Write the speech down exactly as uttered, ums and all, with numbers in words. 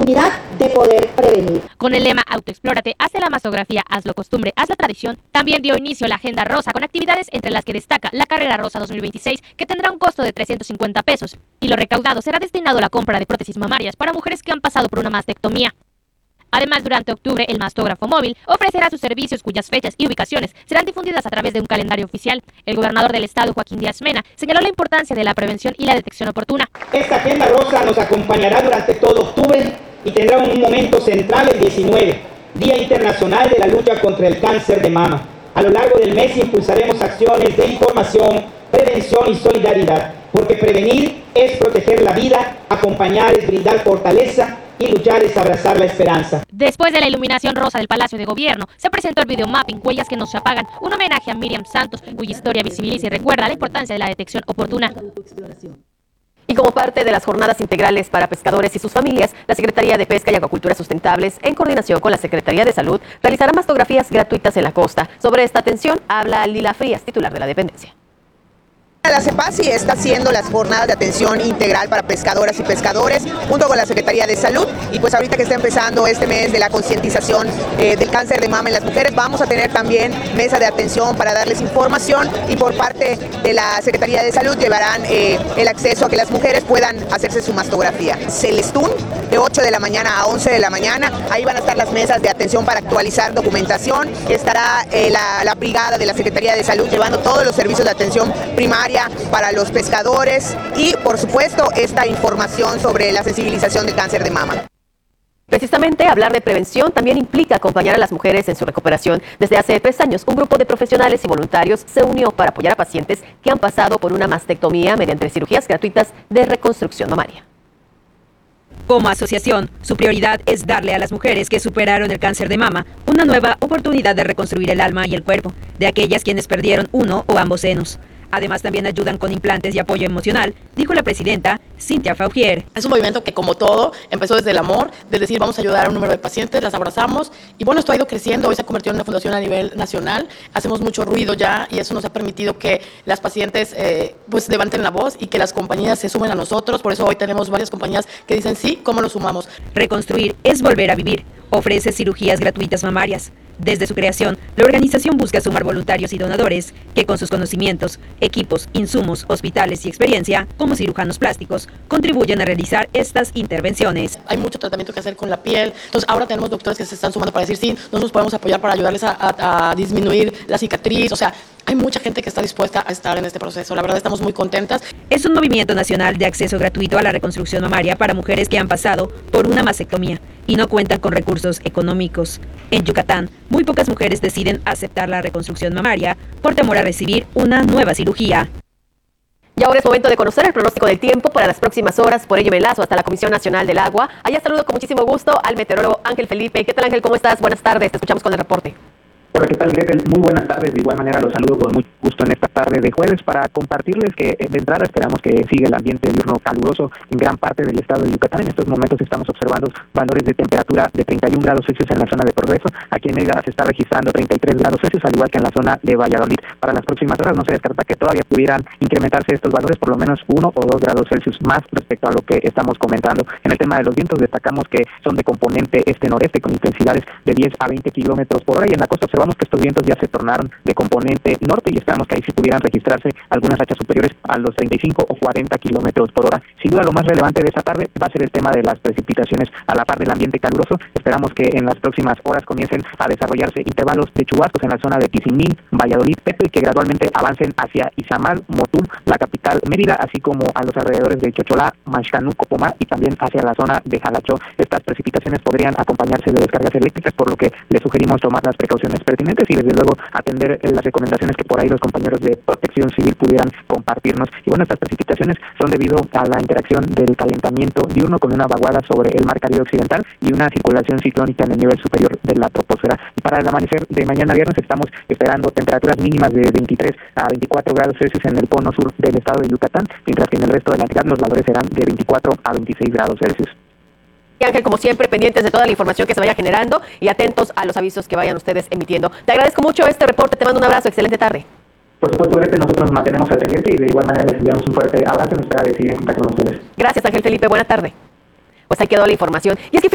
oportunidad de poder prevenir. Con el lema Autoexplórate, hazte la mastografía, hazlo costumbre, hazla tradición, también dio inicio la Agenda Rosa con actividades entre las que destaca la Carrera Rosa dos mil veintiséis, que tendrá un costo de trescientos cincuenta pesos, y lo recaudado será destinado a la compra de prótesis mamarias para mujeres que han pasado por una mastectomía. Además, durante octubre, el mastógrafo móvil ofrecerá sus servicios cuyas fechas y ubicaciones serán difundidas a través de un calendario oficial. El gobernador del estado, Joaquín Díaz Mena, señaló la importancia de la prevención y la detección oportuna. Esta Agenda Rosa nos acompañará durante todo octubre y tendrá un momento central el diecinueve, Día Internacional de la Lucha contra el Cáncer de Mama. A lo largo del mes impulsaremos acciones de información, prevención y solidaridad, porque prevenir es proteger la vida, acompañar es brindar fortaleza y luchar es abrazar la esperanza. Después de la iluminación rosa del Palacio de Gobierno, se presentó el videomapping Huellas que no se apagan, un homenaje a Miriam Santos, cuya historia visibiliza y recuerda la importancia de la detección oportuna. Y como parte de las jornadas integrales para pescadores y sus familias, la Secretaría de Pesca y Acuacultura Sustentables, en coordinación con la Secretaría de Salud, realizará mastografías gratuitas en la costa. Sobre esta atención habla Lila Frías, titular de la dependencia. La CEPASI está haciendo las jornadas de atención integral para pescadoras y pescadores junto con la Secretaría de Salud, y pues ahorita que está empezando este mes de la concientización eh, del cáncer de mama en las mujeres, vamos a tener también mesa de atención para darles información, y por parte de la Secretaría de Salud llevarán eh, el acceso a que las mujeres puedan hacerse su mastografía. Celestún, de ocho de la mañana a once de la mañana, ahí van a estar las mesas de atención para actualizar documentación, estará eh, la, la brigada de la Secretaría de Salud llevando todos los servicios de atención primaria para los pescadores y, por supuesto, esta información sobre la sensibilización del cáncer de mama. Precisamente, hablar de prevención también implica acompañar a las mujeres en su recuperación. Desde hace tres años, un grupo de profesionales y voluntarios se unió para apoyar a pacientes que han pasado por una mastectomía mediante cirugías gratuitas de reconstrucción mamaria. Como asociación, su prioridad es darle a las mujeres que superaron el cáncer de mama una nueva oportunidad de reconstruir el alma y el cuerpo de aquellas quienes perdieron uno o ambos senos. Además, también ayudan con implantes y apoyo emocional, dijo la presidenta Cintia Faugier. Es un movimiento que, como todo, empezó desde el amor, de decir vamos a ayudar a un número de pacientes, las abrazamos, y bueno, esto ha ido creciendo, hoy se ha convertido en una fundación a nivel nacional, hacemos mucho ruido ya, y eso nos ha permitido que las pacientes eh, pues levanten la voz y que las compañías se sumen a nosotros. Por eso hoy tenemos varias compañías que dicen sí, ¿cómo lo sumamos? Reconstruir es volver a vivir. Ofrece cirugías gratuitas mamarias. Desde su creación, la organización busca sumar voluntarios y donadores que, con sus conocimientos, equipos, insumos, hospitales y experiencia, como cirujanos plásticos, contribuyan a realizar estas intervenciones. Hay mucho tratamiento que hacer con la piel, entonces ahora tenemos doctores que se están sumando para decir sí, nosotros podemos apoyar para ayudarles a, a, a disminuir la cicatriz, o sea, hay mucha gente que está dispuesta a estar en este proceso. La verdad, estamos muy contentas. Es un movimiento nacional de acceso gratuito a la reconstrucción mamaria para mujeres que han pasado por una mastectomía y no cuentan con recursos económicos. En Yucatán, muy pocas mujeres deciden aceptar la reconstrucción mamaria por temor a recibir una nueva cirugía. Y ahora es momento de conocer el pronóstico del tiempo para las próximas horas. Por ello me enlazo hasta la Comisión Nacional del Agua. Allá saludo con muchísimo gusto al meteorólogo Ángel Felipe. ¿Qué tal, Ángel? ¿Cómo estás? Buenas tardes. Te escuchamos con el reporte. Hola, ¿qué tal, Gretel? Muy buenas tardes. De igual manera los saludo con mucho gusto en esta tarde de jueves para compartirles que de entrada esperamos que siga el ambiente diurno caluroso en gran parte del estado de Yucatán. En estos momentos estamos observando valores de temperatura de treinta y un grados Celsius en la zona de Progreso. Aquí en Mérida se está registrando treinta y tres grados Celsius, al igual que en la zona de Valladolid. Para las próximas horas no se descarta que todavía pudieran incrementarse estos valores por lo menos uno o dos grados Celsius más respecto a lo que estamos comentando. En el tema de los vientos destacamos que son de componente este-noreste con intensidades de diez a veinte kilómetros por hora, y en la costa observamos que estos vientos ya se tornaron de componente norte y esperamos que ahí sí pudieran registrarse algunas rachas superiores a los treinta y cinco o cuarenta kilómetros por hora. Sin duda lo más relevante de esta tarde va a ser el tema de las precipitaciones a la par del ambiente caluroso. Esperamos que en las próximas horas comiencen a desarrollarse intervalos de chubascos en la zona de Tizimín, Valladolid, Pepe, y que gradualmente avancen hacia Izamal, Motul, la capital Mérida, así como a los alrededores de Chocholá, Maxcanú, Copomá, y también hacia la zona de Jalachó. Estas precipitaciones podrían acompañarse de descargas eléctricas, por lo que les sugerimos tomar las precauciones pertinentes y desde luego atender las recomendaciones que por ahí los compañeros de Protección Civil pudieran compartirnos. Y bueno, estas precipitaciones son debido a la interacción del calentamiento diurno con una vaguada sobre el mar Caribe occidental y una circulación ciclónica en el nivel superior de la troposfera. Y para el amanecer de mañana viernes estamos esperando temperaturas mínimas de veintitrés a veinticuatro grados Celsius en el cono sur del estado de Yucatán, mientras que en el resto de la entidad los valores serán de veinticuatro a veintiséis grados Celsius. Y Ángel, como siempre, pendientes de toda la información que se vaya generando y atentos a los avisos que vayan ustedes emitiendo. Te agradezco mucho este reporte, te mando un abrazo, excelente tarde. Por supuesto, Gretel, nosotros nos mantenemos al pendiente y de igual manera les enviamos un fuerte abrazo en espera de seguir en contacto con ustedes. Gracias, Ángel Felipe, buena tarde. Pues ahí quedó la información. Y es que